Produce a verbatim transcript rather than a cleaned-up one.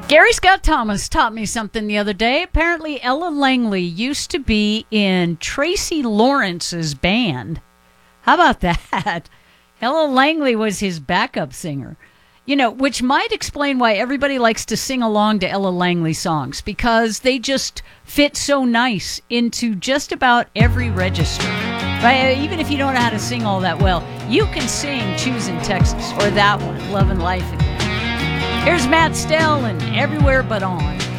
Gary Scott Thomas taught me something the other day. Apparently, Ella Langley used to be in Tracy Lawrence's band. How about that? Ella Langley was his backup singer. You know, which might explain why everybody likes to sing along to Ella Langley songs, because they just fit so nice into just about every register. Right? Even if you don't know how to sing all that well, you can sing Choosing Texas or that one, Love and Life Again. Here's Matt Stell and Everywhere But On.